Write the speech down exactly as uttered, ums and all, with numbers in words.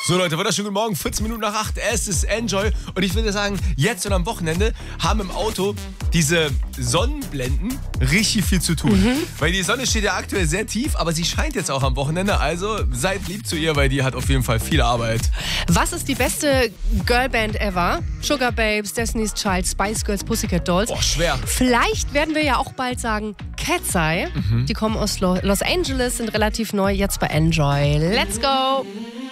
So Leute, wunderschönen guten Morgen, vierzehn Minuten nach acht, es ist Enjoy und ich würde sagen, jetzt und am Wochenende haben im Auto diese Sonnenblenden richtig viel zu tun. Mhm. Weil die Sonne steht ja aktuell sehr tief, aber sie scheint jetzt auch am Wochenende, also seid lieb zu ihr, weil die hat auf jeden Fall viel Arbeit. Was ist die beste Girlband ever? Sugar Babes, Destiny's Child, Spice Girls, Pussycat Dolls. Boah, schwer. Vielleicht werden wir ja auch bald sagen Cat's Eye. Mhm. Die kommen aus Los Angeles, sind relativ neu, jetzt bei Enjoy. Let's go!